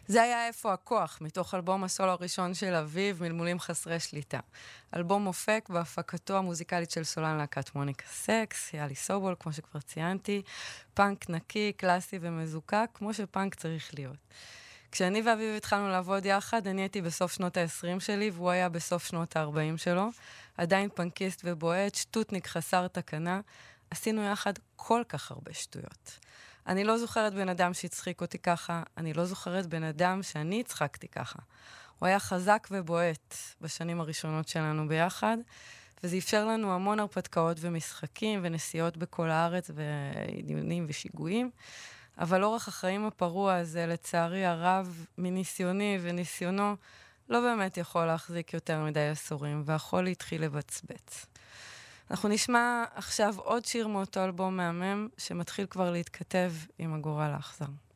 זה היה איפה הכוח, מתוך אלבום הסולו הראשון של אביב, מלמולים חסרי שליטה. אלבום מופק בהפקתו המוזיקלית של סולן להקת מוניקה סקס, יאלי סובול, כמו שכבר ציינתי, פאנק נקי, קלאסי ומזוקק, כמו שפאנק צריך להיות. כשאני ואביב התחלנו לעבוד יחד, אני הייתי בסוף שנות ה-20 שלי, והוא היה בסוף שנות ה-40 שלו. עדיין פאנקיסט ובועט, שטוטניק חסר תקנה. עשינו יחד כל כך הרבה שטויות. אני לא זוכרת בן אדם שהצחיק אותי ככה, אני לא זוכרת בן אדם שאני הצחקתי ככה. הוא היה חזק ובועט בשנים הראשונות שלנו ביחד, וזה אפשר לנו המון הרפתקאות ומשחקים ונסיעות בכל הארץ ודיונים ושיגועים, אבל אורח החיים הפרוע הזה, לצערי הרב, מניסיוני וניסיונו, לא באמת יכול להחזיק יותר מדי עשורים, והחול התחיל לבצבץ. אנחנו נשמע עכשיו עוד שיר מאותו אלבום מהמם, שמתחיל כבר להתכתב עם הגורל האכזר.